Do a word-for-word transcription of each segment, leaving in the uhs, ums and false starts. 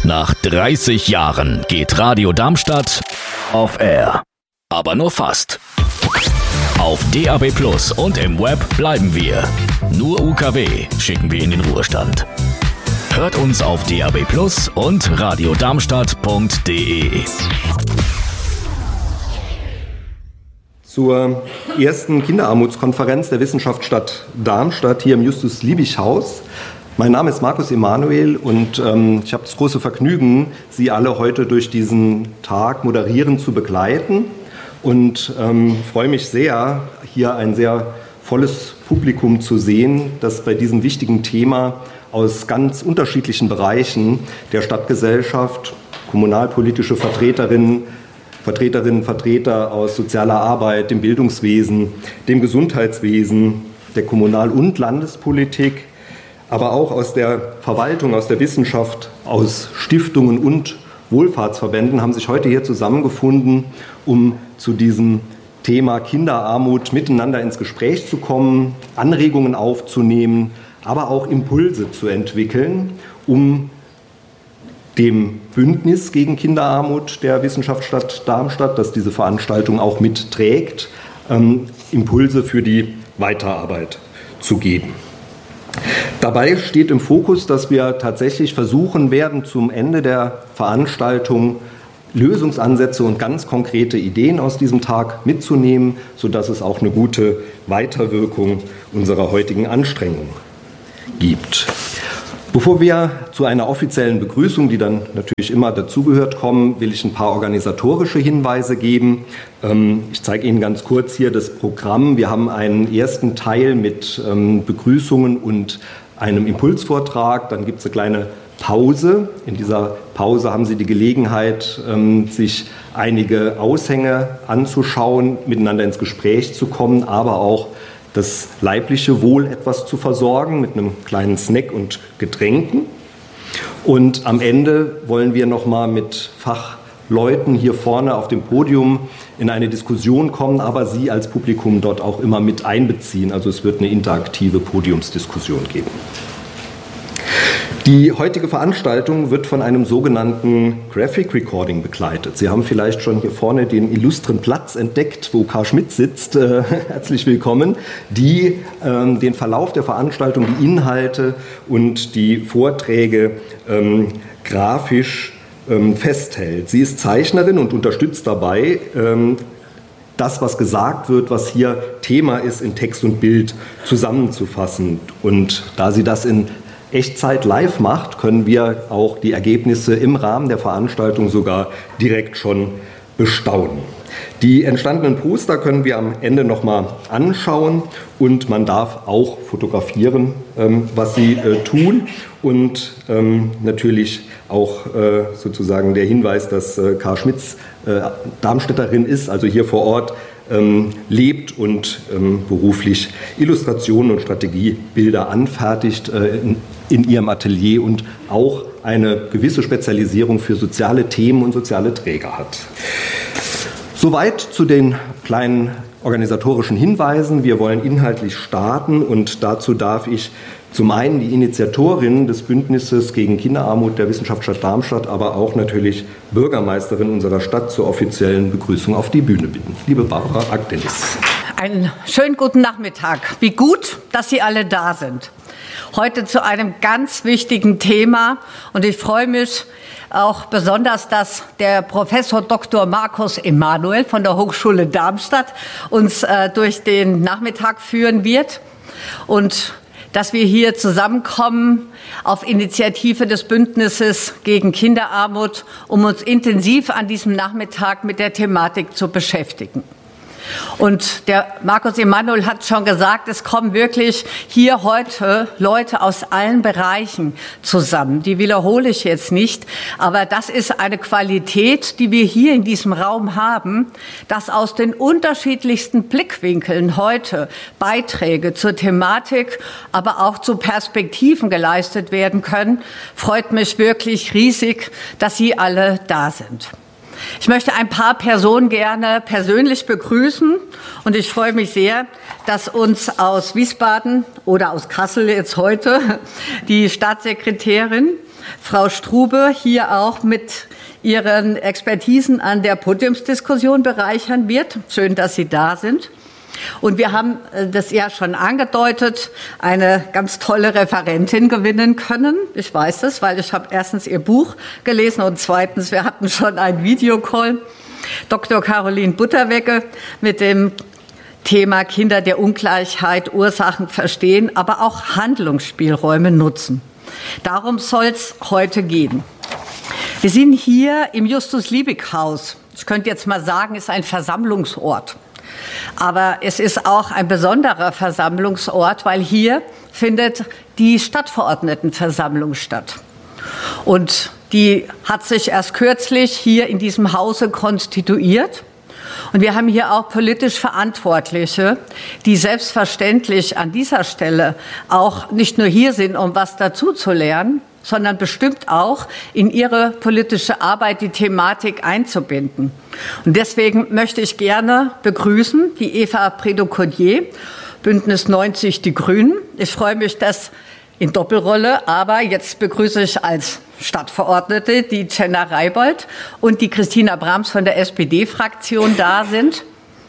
Nach dreißig Jahren geht Radio Darmstadt off air. Aber nur fast. Auf D A B Plus und im Web bleiben wir. Nur U K W schicken wir in den Ruhestand. Hört uns auf D A B Plus und radiodarmstadt punkt de. Zur ersten Kinderarmutskonferenz der Wissenschaftsstadt Darmstadt hier im Justus-Liebig-Haus. Mein Name ist Markus Emanuel und ähm, ich habe das große Vergnügen, Sie alle heute durch diesen Tag moderierend zu begleiten und ähm, freue mich sehr, hier ein sehr volles Publikum zu sehen, das bei diesem wichtigen Thema aus ganz unterschiedlichen Bereichen der Stadtgesellschaft, kommunalpolitische Vertreterinnen, Vertreterinnen, Vertreter aus sozialer Arbeit, dem Bildungswesen, dem Gesundheitswesen, der Kommunal- und Landespolitik, aber auch aus der Verwaltung, aus der Wissenschaft, aus Stiftungen und Wohlfahrtsverbänden haben sich heute hier zusammengefunden, um zu diesem Thema Kinderarmut miteinander ins Gespräch zu kommen, Anregungen aufzunehmen, aber auch Impulse zu entwickeln, um dem Bündnis gegen Kinderarmut der Wissenschaftsstadt Darmstadt, das diese Veranstaltung auch mitträgt, ähm, Impulse für die Weiterarbeit zu geben. Dabei steht im Fokus, dass wir tatsächlich versuchen werden, zum Ende der Veranstaltung Lösungsansätze und ganz konkrete Ideen aus diesem Tag mitzunehmen, sodass es auch eine gute Weiterwirkung unserer heutigen Anstrengung gibt. Bevor wir zu einer offiziellen Begrüßung, die dann natürlich immer dazugehört, kommen, will ich ein paar organisatorische Hinweise geben. Ich zeige Ihnen ganz kurz hier das Programm. Wir haben einen ersten Teil mit Begrüßungen und einem Impulsvortrag. Dann gibt es eine kleine Pause. In dieser Pause haben Sie die Gelegenheit, sich einige Aushänge anzuschauen, miteinander ins Gespräch zu kommen, aber auch das leibliche Wohl etwas zu versorgen mit einem kleinen Snack und Getränken. Und am Ende wollen wir noch mal mit Fachleuten hier vorne auf dem Podium in eine Diskussion kommen, aber Sie als Publikum dort auch immer mit einbeziehen. Also es wird eine interaktive Podiumsdiskussion geben. Die heutige Veranstaltung wird von einem sogenannten Graphic Recording begleitet. Sie haben vielleicht schon hier vorne den illustren Platz entdeckt, wo Karl Schmidt sitzt. Äh, herzlich willkommen, die ähm, den Verlauf der Veranstaltung, die Inhalte und die Vorträge ähm, grafisch ähm, festhält. Sie ist Zeichnerin und unterstützt dabei ähm, das, was gesagt wird, was hier Thema ist, in Text und Bild zusammenzufassen. Und da sie das in Echtzeit live macht, können wir auch die Ergebnisse im Rahmen der Veranstaltung sogar direkt schon bestaunen. Die entstandenen Poster können wir am Ende nochmal anschauen und man darf auch fotografieren, ähm, was sie äh, tun und ähm, natürlich auch äh, sozusagen der Hinweis, dass äh, Karl Schmitz äh, Darmstädterin ist, also hier vor Ort ähm, lebt und ähm, beruflich Illustrationen und Strategiebilder anfertigt äh, in, in ihrem Atelier und auch eine gewisse Spezialisierung für soziale Themen und soziale Träger hat. Soweit zu den kleinen organisatorischen Hinweisen. Wir wollen inhaltlich starten und dazu darf ich zum einen die Initiatorin des Bündnisses gegen Kinderarmut der Wissenschaftsstadt Darmstadt, aber auch natürlich Bürgermeisterin unserer Stadt zur offiziellen Begrüßung auf die Bühne bitten. Liebe Barbara Agdenis. Einen schönen guten Nachmittag. Wie gut, dass Sie alle da sind. Heute zu einem ganz wichtigen Thema und ich freue mich auch besonders, dass der Professor Doktor Markus Emanuel von der Hochschule Darmstadt uns äh, durch den Nachmittag führen wird und dass wir hier zusammenkommen auf Initiative des Bündnisses gegen Kinderarmut, um uns intensiv an diesem Nachmittag mit der Thematik zu beschäftigen. Und der Markus Emanuel hat schon gesagt, es kommen wirklich hier heute Leute aus allen Bereichen zusammen. Die wiederhole ich jetzt nicht, aber das ist eine Qualität, die wir hier in diesem Raum haben, dass aus den unterschiedlichsten Blickwinkeln heute Beiträge zur Thematik, aber auch zu Perspektiven geleistet werden können. Freut mich wirklich riesig, dass Sie alle da sind. Ich möchte ein paar Personen gerne persönlich begrüßen und ich freue mich sehr, dass uns aus Wiesbaden oder aus Kassel jetzt heute die Staatssekretärin Frau Strube hier auch mit ihren Expertisen an der Podiumsdiskussion bereichern wird. Schön, dass Sie da sind. Und wir haben das ja schon angedeutet, eine ganz tolle Referentin gewinnen können. Ich weiß das, weil ich habe erstens ihr Buch gelesen und zweitens, wir hatten schon einen Videocall. Doktor Caroline Butterwegge mit dem Thema Kinder der Ungleichheit, Ursachen verstehen, aber auch Handlungsspielräume nutzen. Darum soll es heute gehen. Wir sind hier im Justus-Liebig-Haus. Ich könnte jetzt mal sagen, es ist ein Versammlungsort. Aber es ist auch ein besonderer Versammlungsort, weil hier findet die Stadtverordnetenversammlung statt. Und die hat sich erst kürzlich hier in diesem Hause konstituiert. Und wir haben hier auch politisch Verantwortliche, die selbstverständlich an dieser Stelle auch nicht nur hier sind, um was dazu zu lernen, sondern bestimmt auch in ihre politische Arbeit die Thematik einzubinden. Und deswegen möchte ich gerne begrüßen die Eva Prédaux-Codier, Bündnis neunzig Die Grünen. Ich freue mich, dass in Doppelrolle, aber jetzt begrüße ich als Stadtverordnete die Jenna Reibold und die Christina Brahms von der S P D-Fraktion da sind.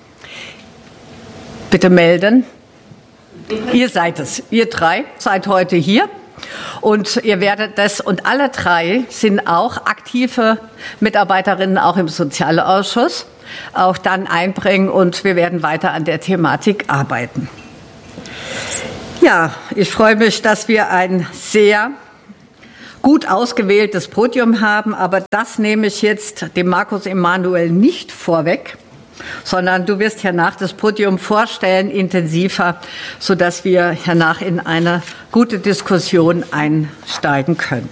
Bitte melden. Ihr seid es. Ihr drei seid heute hier. Und ihr werdet das, und alle drei sind auch aktive Mitarbeiterinnen, auch im Sozialausschuss, auch dann einbringen und wir werden weiter an der Thematik arbeiten. Ja, ich freue mich, dass wir ein sehr gut ausgewähltes Podium haben, aber das nehme ich jetzt dem Markus Emanuel nicht vorweg, sondern du wirst hernach das Podium vorstellen, intensiver, sodass wir hernach in eine gute Diskussion einsteigen können.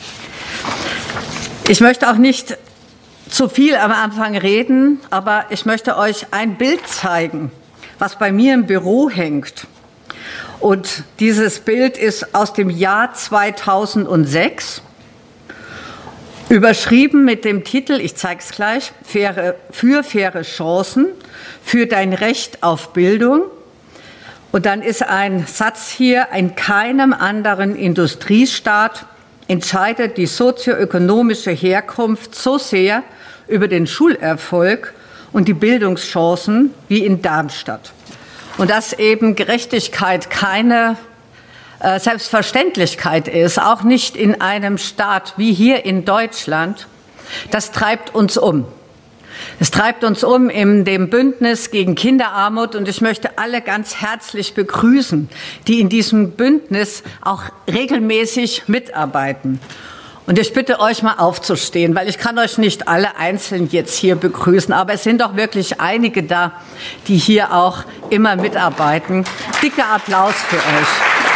Ich möchte auch nicht zu viel am Anfang reden, aber ich möchte euch ein Bild zeigen, was bei mir im Büro hängt. Und dieses Bild ist aus dem Jahr zweitausendsechs. Überschrieben mit dem Titel, ich zeige es gleich, faire, für faire Chancen, für dein Recht auf Bildung. Und dann ist ein Satz hier, in keinem anderen Industriestaat entscheidet die sozioökonomische Herkunft so sehr über den Schulerfolg und die Bildungschancen wie in Darmstadt. Und dass eben Gerechtigkeit keine äh, Selbstverständlichkeit ist, auch nicht in einem Staat wie hier in Deutschland, das treibt uns um. Es treibt uns um in dem Bündnis gegen Kinderarmut und ich möchte alle ganz herzlich begrüßen, die in diesem Bündnis auch regelmäßig mitarbeiten. Und ich bitte euch mal aufzustehen, weil ich kann euch nicht alle einzeln jetzt hier begrüßen, aber es sind doch wirklich einige da, die hier auch immer mitarbeiten. Dicker Applaus für euch.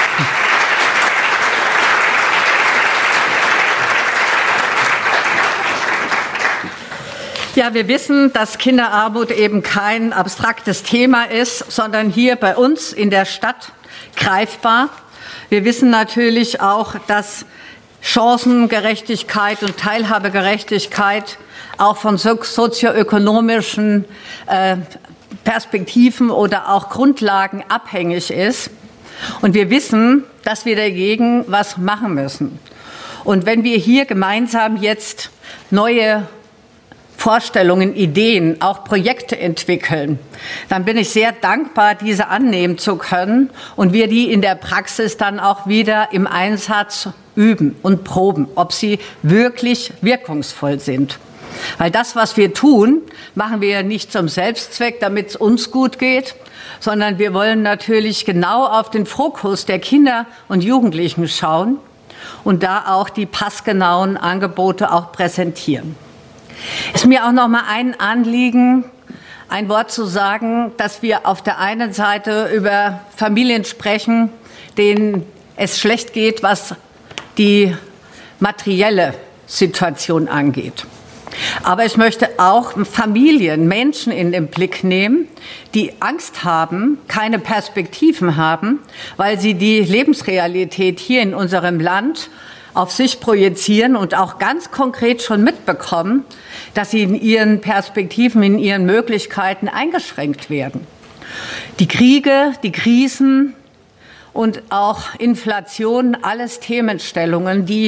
Ja, wir wissen, dass Kinderarmut eben kein abstraktes Thema ist, sondern hier bei uns in der Stadt greifbar. Wir wissen natürlich auch, dass Chancengerechtigkeit und Teilhabegerechtigkeit auch von sozioökonomischen äh, Perspektiven oder auch Grundlagen abhängig ist. Und wir wissen, dass wir dagegen was machen müssen. Und wenn wir hier gemeinsam jetzt neue Vorstellungen, Ideen, auch Projekte entwickeln, dann bin ich sehr dankbar, diese annehmen zu können und wir die in der Praxis dann auch wieder im Einsatz üben und proben, ob sie wirklich wirkungsvoll sind. Weil das, was wir tun, machen wir ja nicht zum Selbstzweck, damit es uns gut geht, sondern wir wollen natürlich genau auf den Fokus der Kinder und Jugendlichen schauen und da auch die passgenauen Angebote auch präsentieren. Ist mir auch noch mal ein Anliegen, ein Wort zu sagen, dass wir auf der einen Seite über Familien sprechen, denen es schlecht geht, was die materielle Situation angeht. Aber ich möchte auch Familien, Menschen in den Blick nehmen, die Angst haben, keine Perspektiven haben, weil sie die Lebensrealität hier in unserem Land auf sich projizieren und auch ganz konkret schon mitbekommen, dass sie in ihren Perspektiven, in ihren Möglichkeiten eingeschränkt werden. Die Kriege, die Krisen und auch Inflation, alles Themenstellungen, die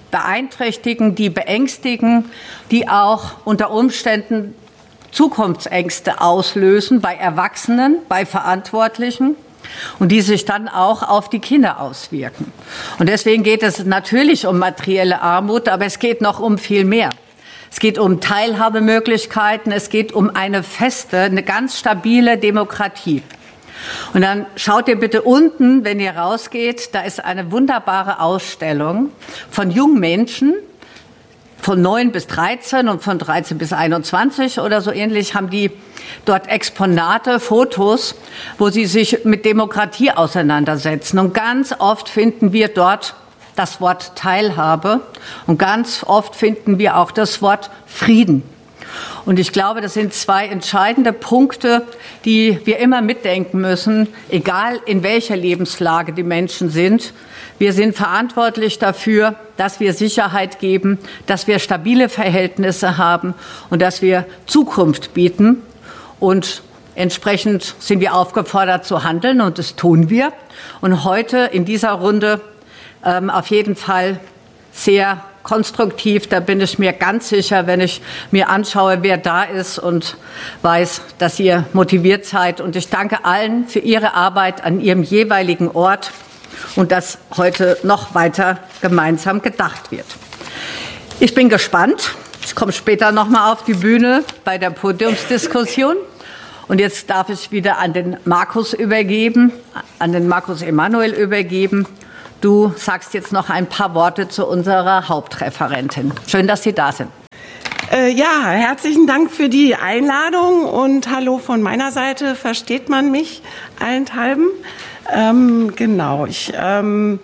beeinträchtigen, die beängstigen, die auch unter Umständen Zukunftsängste auslösen bei Erwachsenen, bei Verantwortlichen und die sich dann auch auf die Kinder auswirken. Und deswegen geht es natürlich um materielle Armut, aber es geht noch um viel mehr. Es geht um Teilhabemöglichkeiten, es geht um eine feste, eine ganz stabile Demokratie. Und dann schaut ihr bitte unten, wenn ihr rausgeht, da ist eine wunderbare Ausstellung von jungen Menschen, von neun bis dreizehn und von dreizehn bis einundzwanzig oder so ähnlich, haben die dort Exponate, Fotos, wo sie sich mit Demokratie auseinandersetzen. Und ganz oft finden wir dort das Wort Teilhabe und ganz oft finden wir auch das Wort Frieden. Und ich glaube, das sind zwei entscheidende Punkte, die wir immer mitdenken müssen, egal in welcher Lebenslage die Menschen sind. Wir sind verantwortlich dafür, dass wir Sicherheit geben, dass wir stabile Verhältnisse haben und dass wir Zukunft bieten. Und entsprechend sind wir aufgefordert zu handeln und das tun wir. Und heute in dieser Runde ähm, auf jeden Fall sehr konstruktiv. Da bin ich mir ganz sicher, wenn ich mir anschaue, wer da ist und weiß, dass ihr motiviert seid. Und ich danke allen für ihre Arbeit an ihrem jeweiligen Ort und dass heute noch weiter gemeinsam gedacht wird. Ich bin gespannt. Ich komme später noch mal auf die Bühne bei der Podiumsdiskussion. Und jetzt darf ich wieder an den Markus übergeben, an den Markus Emanuel übergeben. Du sagst jetzt noch ein paar Worte zu unserer Hauptreferentin. Schön, dass Sie da sind. Äh, ja, herzlichen Dank für die Einladung und hallo von meiner Seite. Versteht man mich allenthalben? Ähm, genau, ich ähm,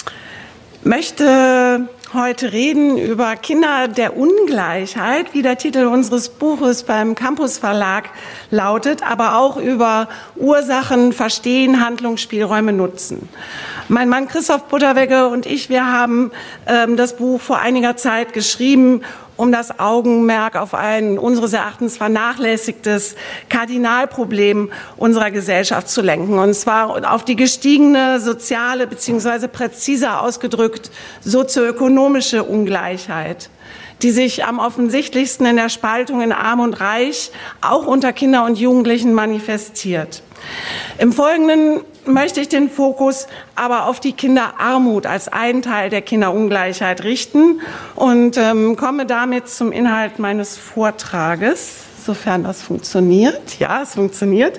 möchte heute reden über Kinder der Ungleichheit, wie der Titel unseres Buches beim Campus Verlag lautet, aber auch über Ursachen verstehen, Handlungsspielräume nutzen. Mein Mann Christoph Butterwegge und ich, wir haben ähm, das Buch vor einiger Zeit geschrieben, um das Augenmerk auf ein unseres Erachtens vernachlässigtes Kardinalproblem unserer Gesellschaft zu lenken. Und zwar auf die gestiegene soziale bzw. präziser ausgedrückt sozioökonomische Ungleichheit, die sich am offensichtlichsten in der Spaltung in Arm und Reich auch unter Kindern und Jugendlichen manifestiert. Im Folgenden möchte ich den Fokus aber auf die Kinderarmut als einen Teil der Kinderungleichheit richten und ähm, komme damit zum Inhalt meines Vortrages, sofern das funktioniert. Ja, es funktioniert.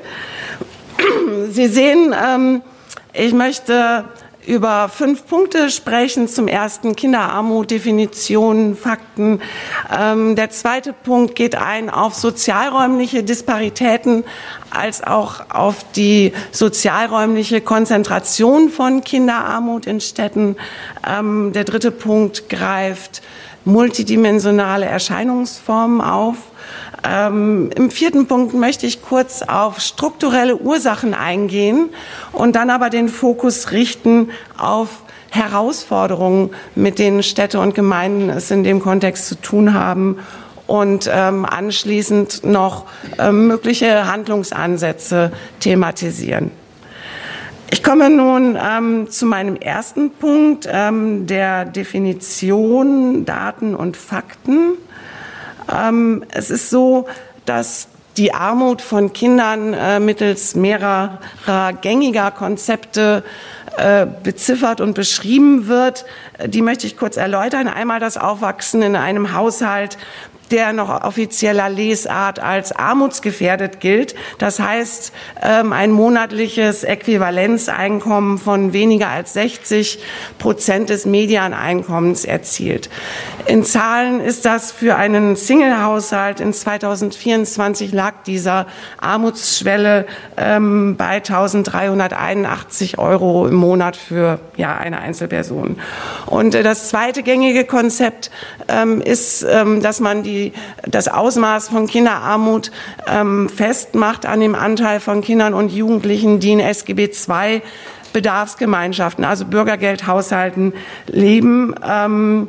Sie sehen, ähm, ich möchte über fünf Punkte sprechen. Zum ersten Kinderarmut, Definitionen, Fakten. Ähm, der zweite Punkt geht ein auf sozialräumliche Disparitäten als auch auf die sozialräumliche Konzentration von Kinderarmut in Städten. Ähm, der dritte Punkt greift multidimensionale Erscheinungsformen auf. Ähm, Im vierten Punkt möchte ich kurz auf strukturelle Ursachen eingehen und dann aber den Fokus richten auf Herausforderungen, mit denen Städte und Gemeinden es in dem Kontext zu tun haben und ähm, anschließend noch ähm, mögliche Handlungsansätze thematisieren. Ich komme nun ähm, zu meinem ersten Punkt, ähm, der Definition, Daten und Fakten. Ähm, es ist so, dass die Armut von Kindern äh, mittels mehrerer gängiger Konzepte äh, beziffert und beschrieben wird. Die möchte ich kurz erläutern. Einmal das Aufwachsen in einem Haushalt, der noch offizieller Lesart als armutsgefährdet gilt. Das heißt, ein monatliches Äquivalenzeinkommen von weniger als sechzig Prozent des Medianeinkommens erzielt. In Zahlen ist das für einen Single-Haushalt in zweitausendvierundzwanzig lag dieser Armutsschwelle ähm, bei eintausenddreihunderteinundachtzig Euro im Monat für ja, eine Einzelperson. Und äh, das zweite gängige Konzept ähm, ist, ähm, dass man die das Ausmaß von Kinderarmut ähm, festmacht an dem Anteil von Kindern und Jugendlichen, die in S G B zwei Bedarfsgemeinschaften, also Bürgergeldhaushalten, leben. Ähm,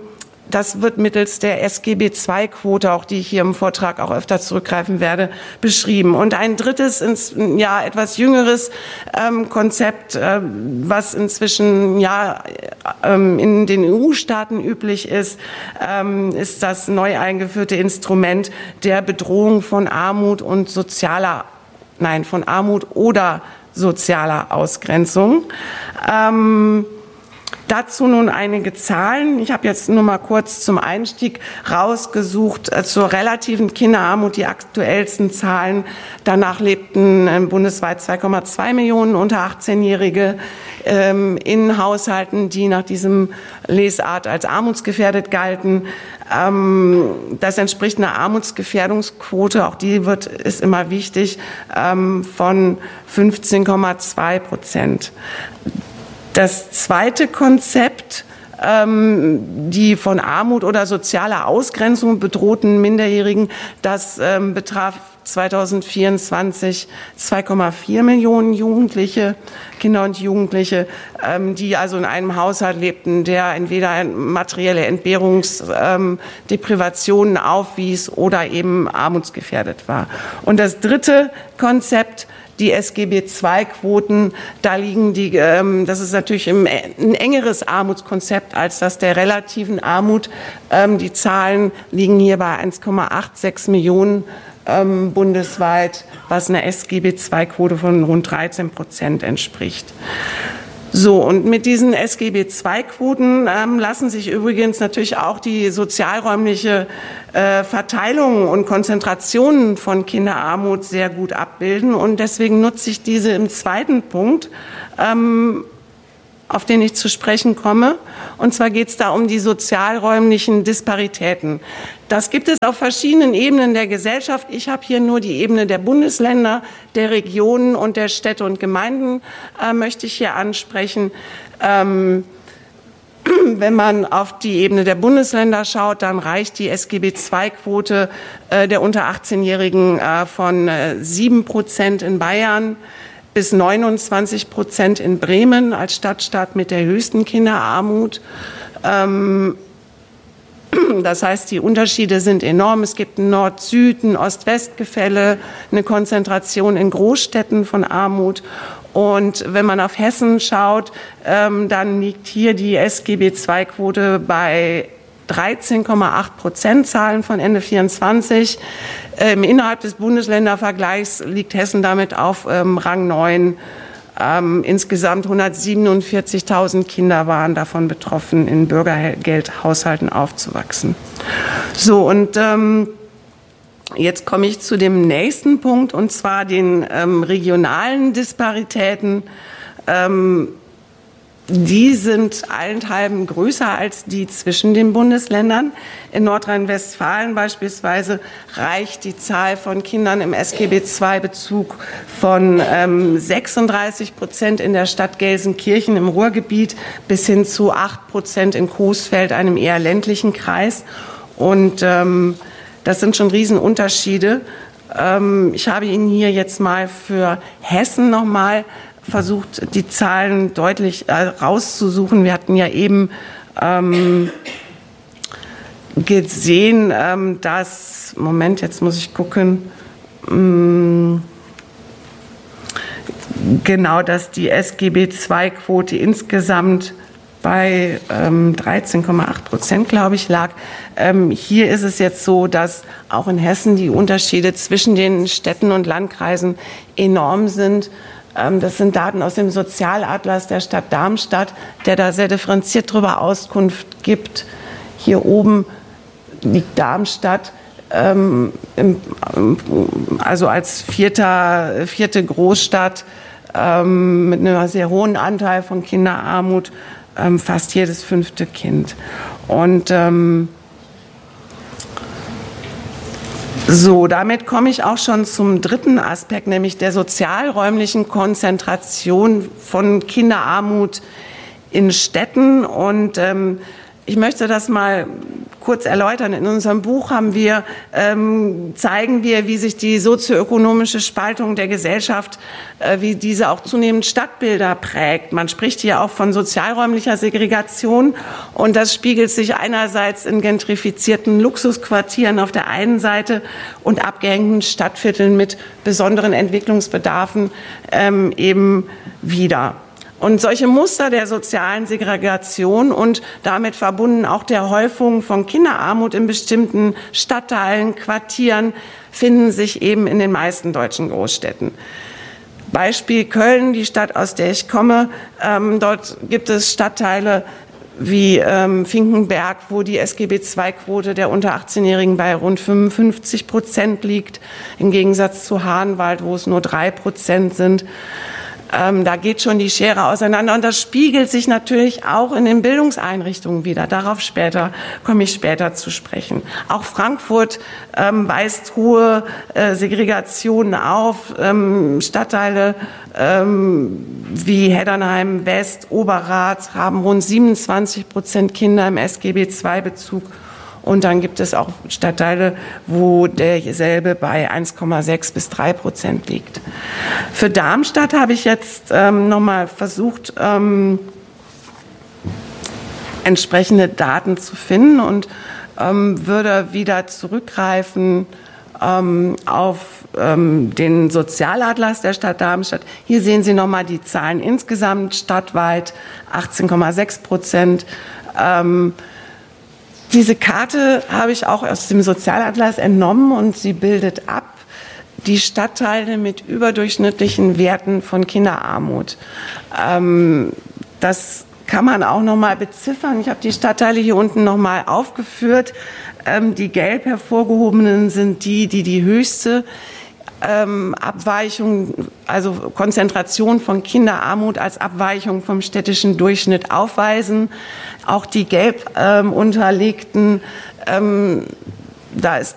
das wird mittels der S G B zwei Quote, auch die ich hier im Vortrag auch öfter zurückgreifen werde, beschrieben. Und ein drittes, ja, etwas jüngeres ähm, Konzept, äh, was inzwischen ja ähm, in den E U-Staaten üblich ist, ähm, ist das neu eingeführte Instrument der Bedrohung von Armut und sozialer, nein, von Armut oder sozialer Ausgrenzung. Ähm, Dazu nun einige Zahlen. Ich habe jetzt nur mal kurz zum Einstieg rausgesucht äh, zur relativen Kinderarmut die aktuellsten Zahlen. Danach lebten äh, bundesweit zwei Komma zwei Millionen unter achtzehnjährige ähm, in Haushalten, die nach diesem Lesart als armutsgefährdet galten. Ähm, das entspricht einer Armutsgefährdungsquote, auch die wird, ist immer wichtig, ähm, von fünfzehn Komma zwei Prozent. Das zweite Konzept, ähm, die von Armut oder sozialer Ausgrenzung bedrohten Minderjährigen, das ähm, betraf zweitausendvierundzwanzig zwei Komma vier Millionen Jugendliche, Kinder und Jugendliche, ähm, die also in einem Haushalt lebten, der entweder materielle Entbehrungsdeprivationen ähm, aufwies oder eben armutsgefährdet war. Und das dritte Konzept, die S G B zwei Quoten, da liegen die, ähm, das ist natürlich ein engeres Armutskonzept als das der relativen Armut. Ähm, die Zahlen liegen hier bei eins Komma sechsundachtzig Millionen ähm, bundesweit, was einer S G B zwei Quote von rund dreizehn Prozent entspricht. So, und mit diesen S G B zwei Quoten ähm, lassen sich übrigens natürlich auch die sozialräumliche äh, Verteilung und Konzentration von Kinderarmut sehr gut abbilden. Und deswegen nutze ich diese im zweiten Punkt, ähm, auf den ich zu sprechen komme. Und zwar geht es da um die sozialräumlichen Disparitäten. Das gibt es auf verschiedenen Ebenen der Gesellschaft. Ich habe hier nur die Ebene der Bundesländer, der Regionen und der Städte und Gemeinden, äh, möchte ich hier ansprechen. Ähm, wenn man auf die Ebene der Bundesländer schaut, dann reicht die S G B zwei Quote äh, der unter achtzehnjährigen äh, von äh, sieben Prozent in Bayern bis neunundzwanzig Prozent in Bremen als Stadtstaat mit der höchsten Kinderarmut. Ähm, Das heißt, die Unterschiede sind enorm. Es gibt ein Nord-Süd-, ein Ost-West-Gefälle, eine Konzentration in Großstädten von Armut. Und wenn man auf Hessen schaut, ähm, dann liegt hier die S G B zwei Quote bei dreizehn Komma acht Prozent Zahlen von Ende vierundzwanzig. Ähm, innerhalb des Bundesländervergleichs liegt Hessen damit auf ähm, Rang neun. Ähm, insgesamt hundertsiebenundvierzigtausend Kinder waren davon betroffen, in Bürgergeldhaushalten aufzuwachsen. So, und ähm, jetzt komme ich zu dem nächsten Punkt, und zwar den ähm, regionalen Disparitäten. Ähm, Die sind allenthalben größer als die zwischen den Bundesländern. In Nordrhein-Westfalen beispielsweise reicht die Zahl von Kindern im S G B zwei Bezug von ähm, sechsunddreißig Prozent in der Stadt Gelsenkirchen im Ruhrgebiet bis hin zu acht Prozent in Coesfeld, einem eher ländlichen Kreis. Und ähm, das sind schon Riesenunterschiede. Ähm, ich habe Ihnen hier jetzt mal für Hessen noch mal versucht, die Zahlen deutlich äh, rauszusuchen. Wir hatten ja eben ähm, gesehen, ähm, dass, Moment, jetzt muss ich gucken, ähm, genau, dass die S G B zwei Quote insgesamt bei ähm, dreizehn Komma acht Prozent, glaube ich, lag. Ähm, hier ist es jetzt so, dass auch in Hessen die Unterschiede zwischen den Städten und Landkreisen enorm sind. Das sind Daten aus dem Sozialatlas der Stadt Darmstadt, der da sehr differenziert darüber Auskunft gibt. Hier oben liegt Darmstadt, ähm, im, also als vierter, vierte Großstadt ähm, mit einem sehr hohen Anteil von Kinderarmut, ähm, fast jedes fünfte Kind. Und ähm, So, damit komme ich auch schon zum dritten Aspekt, nämlich der sozialräumlichen Konzentration von Kinderarmut in Städten. Und ähm, ich möchte das mal kurz erläutern. In unserem Buch haben wir, ähm, zeigen wir, wie sich die sozioökonomische Spaltung der Gesellschaft, äh, wie diese auch zunehmend Stadtbilder prägt. Man spricht hier auch von sozialräumlicher Segregation und das spiegelt sich einerseits in gentrifizierten Luxusquartieren auf der einen Seite und abgehängten Stadtvierteln mit besonderen Entwicklungsbedarfen ähm, eben wieder. Und solche Muster der sozialen Segregation und damit verbunden auch der Häufung von Kinderarmut in bestimmten Stadtteilen, Quartieren finden sich eben in den meisten deutschen Großstädten. Beispiel Köln, die Stadt, aus der ich komme. Ähm, dort gibt es Stadtteile wie ähm, Finkenberg, wo die S G B zwei Quote der unter achtzehnjährigen bei rund fünfundfünfzig Prozent liegt, im Gegensatz zu Hahnwald, wo es nur drei Prozent sind. Ähm, da geht schon die Schere auseinander und das spiegelt sich natürlich auch in den Bildungseinrichtungen wieder. Darauf später komme ich später zu sprechen. Auch Frankfurt ähm, weist hohe äh, Segregationen auf. Ähm, Stadtteile ähm, wie Heddernheim West, Oberrat haben rund siebenundzwanzig Prozent Kinder im S G B zwei Bezug. Und dann gibt es auch Stadtteile, wo derselbe bei eins Komma sechs bis drei Prozent liegt. Für Darmstadt habe ich jetzt ähm, nochmal versucht, ähm, entsprechende Daten zu finden und ähm, würde wieder zurückgreifen ähm, auf ähm, den Sozialatlas der Stadt Darmstadt. Hier sehen Sie nochmal die Zahlen insgesamt stadtweit, achtzehn Komma sechs Prozent. Ähm, Diese Karte habe ich auch aus dem Sozialatlas entnommen und sie bildet ab die Stadtteile mit überdurchschnittlichen Werten von Kinderarmut. Ähm, das kann man auch noch mal beziffern. Ich habe die Stadtteile hier unten noch mal aufgeführt. Ähm, die gelb hervorgehobenen sind die, die die höchste Ähm, Abweichung, also Konzentration von Kinderarmut als Abweichung vom städtischen Durchschnitt aufweisen. Auch die gelb ähm, unterlegten, ähm, da ist